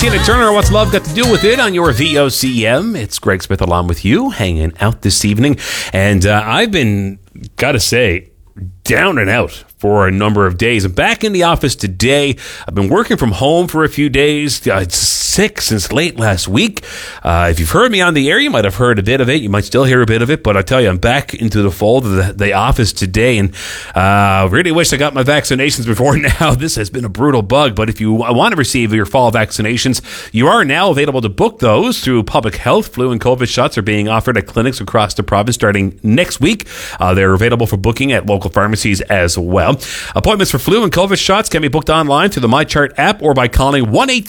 Tina Turner, What's Love Got to Do With It on your VOCM. It's Greg Smith along with you, hanging out this evening. And I've been, gotta say, down and out for a number of days. I'm back in the office today. I've been working from home for a few days. It's sick since late last week. If you've heard me on the air, you might have heard a bit of it. You might still hear a bit of it, but I tell you, I'm back into the fold of the office today, and really wish I got my vaccinations before now. This has been a brutal bug, but if you want to receive your fall vaccinations, you are now available to book those through Public Health. Flu and COVID shots are being offered at clinics across the province starting next week. They're available for booking at local pharmacies as well. Appointments for flu and COVID shots can be booked online through the MyChart app or by calling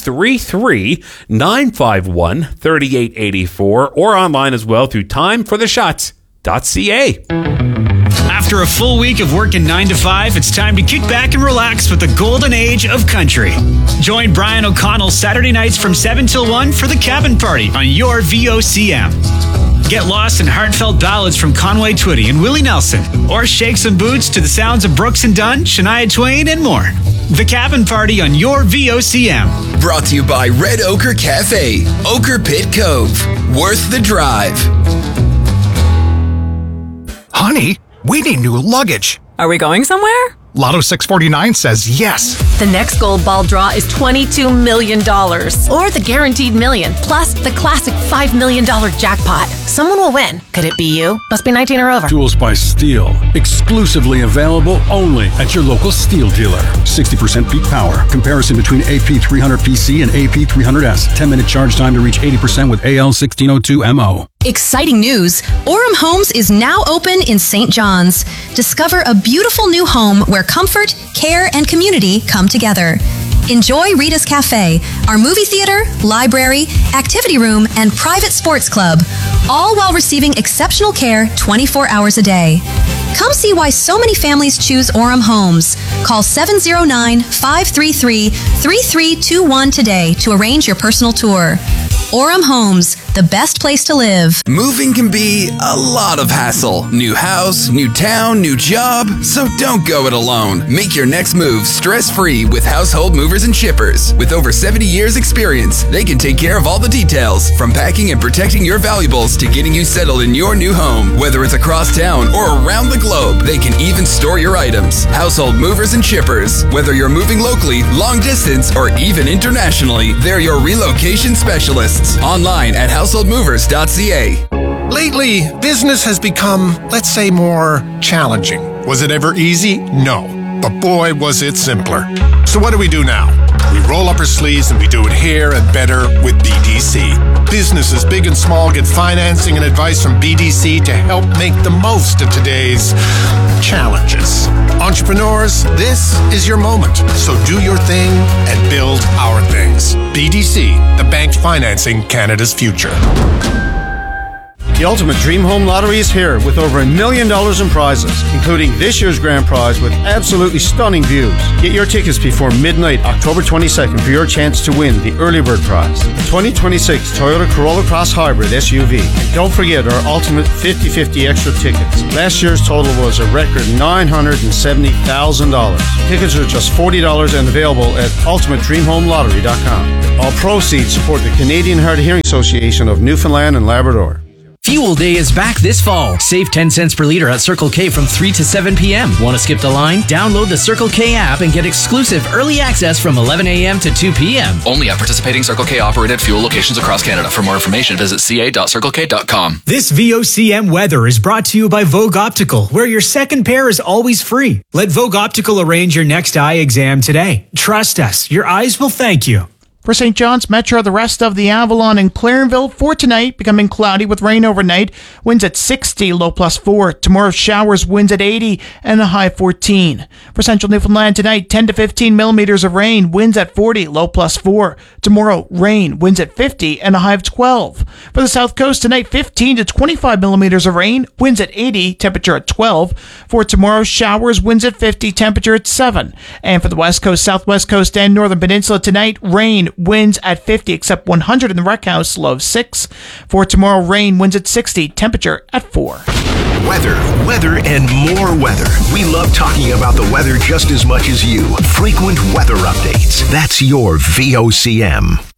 1-833-951-3884 or online as well through timefortheshots.ca. After a full week of working 9 to 5, it's time to kick back and relax with the golden age of country. Join Brian O'Connell Saturday nights from 7 till 1 for the Cabin Party on your VOCM. Get lost in heartfelt ballads from Conway Twitty and Willie Nelson, or shake some boots to the sounds of Brooks and Dunn, Shania Twain, and more. The Cabin Party on your VOCM. Brought to you by Red Ochre Cafe, Ochre Pit Cove. Worth the drive. Honey, we need new luggage. Are we going somewhere? Lotto 649 says yes. The next gold ball draw is $22 million. Or the guaranteed million, plus the classic $5 million jackpot. Someone will win. Could it be you? Must be 19 or over. Tools by Steel. Exclusively available only at your local Steel dealer. 60% peak power. Comparison between AP300PC and AP300S. 10-minute charge time to reach 80% with AL1602MO. Exciting news! Orem Homes is now open in St. John's. Discover a beautiful new home where comfort, care, and community come together. Enjoy Rita's Cafe, our movie theater, library, activity room, and private sports club, all while receiving exceptional care 24 hours a day. Come see why so many families choose Orem Homes. Call 709-533-3321 today to arrange your personal tour. Orem Homes, the best place to live. Moving can be a lot of hassle. New house, new town, new job. So don't go it alone. Make your next move stress-free with Household Movers and Shippers. With over 70 years experience, they can take care of all the details, from packing and protecting your valuables to getting you settled in your new home. Whether it's across town or around the globe, they can even store your items. Household Movers and Shippers. Whether you're moving locally, long distance, or even internationally, they're your relocation specialists. Online at householdmovers.ca. Lately, business has become, let's say, more challenging. Was it ever easy? No. But boy, was it simpler. So what do we do now? We roll up our sleeves and we do it here and better with BDC. Businesses big and small get financing and advice from BDC to help make the most of today's challenges. Entrepreneurs, this is your moment. So do your thing and build our things. BDC, the bank financing Canada's future. The Ultimate Dream Home Lottery is here with over $1 million in prizes, including this year's grand prize with absolutely stunning views. Get your tickets before midnight, October 22nd for your chance to win the early bird prize, the 2026 Toyota Corolla Cross Hybrid SUV. And don't forget our Ultimate 50/50 extra tickets. Last year's total was a record $970,000. Tickets are just $40 and available at ultimatedreamhomelottery.com. All proceeds support the Canadian Hard of Hearing Association of Newfoundland and Labrador. Fuel Day is back this fall. Save 10 cents per liter at Circle K from 3 to 7 p.m. Want to skip the line? Download the Circle K app and get exclusive early access from 11 a.m. to 2 p.m. Only at participating Circle K operated fuel locations across Canada. For more information, visit ca.circlek.com. This VOCM weather is brought to you by Vogue Optical, where your second pair is always free. Let Vogue Optical arrange your next eye exam today. Trust us, your eyes will thank you. For St. John's Metro, the rest of the Avalon and Clarenville for tonight, becoming cloudy with rain overnight. Winds at 60, low +4. Tomorrow, showers, winds at 80 and a high 14. For Central Newfoundland tonight, 10 to 15 millimeters of rain, winds at 40, low +4. Tomorrow, rain, winds at 50 and a high of 12. For the South Coast tonight, 15 to 25 millimeters of rain, winds at 80, temperature at 12. For tomorrow, showers, winds at 50, temperature at 7. And for the West Coast, Southwest Coast, and Northern Peninsula tonight, rain, winds at 50, except 100 in the Rec House, low of 6. For tomorrow, rain, winds at 60, temperature at 4. Weather, and more weather. We love talking about the weather just as much as you. Frequent weather updates. That's your VOCM.